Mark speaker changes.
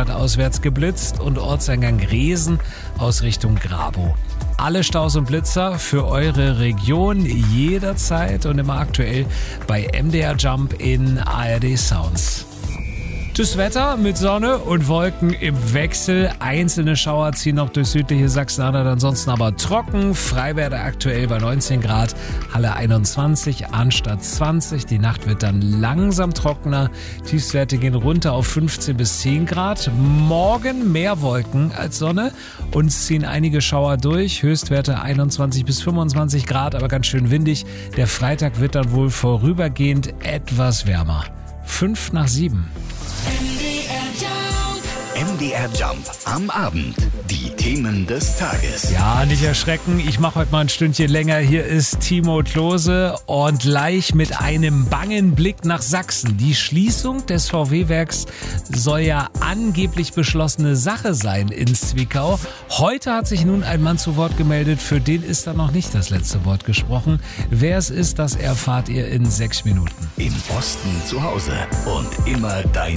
Speaker 1: Grad auswärts geblitzt und Ortseingang Resen aus Richtung Grabow. Alle Staus und Blitzer für eure Region jederzeit und immer aktuell bei MDR Jump in ARD Sounds. Das Wetter mit Sonne und Wolken im Wechsel. Einzelne Schauer ziehen noch durch südliche Sachsen-Anhalt, ansonsten aber trocken. Freiwerde aktuell bei 19 Grad, Halle 21, Arnstadt 20. Die Nacht wird dann langsam trockener. Tiefstwerte gehen runter auf 15 bis 10 Grad. Morgen mehr Wolken als Sonne und ziehen einige Schauer durch. Höchstwerte 21 bis 25 Grad, aber ganz schön windig. Der Freitag wird dann wohl vorübergehend etwas wärmer. 5:07.
Speaker 2: MDR Jump am Abend. Die Themen des Tages.
Speaker 1: Ja, nicht erschrecken. Ich mache heute mal ein Stündchen länger. Hier ist Timo Klose und gleich mit einem bangen Blick nach Sachsen. Die Schließung des VW-Werks soll ja angeblich beschlossene Sache sein in Zwickau. Heute hat sich nun ein Mann zu Wort gemeldet. Für den ist da noch nicht das letzte Wort gesprochen. Wer es ist, das erfahrt ihr in 6 Minuten.
Speaker 2: Im Osten zu Hause und immer deine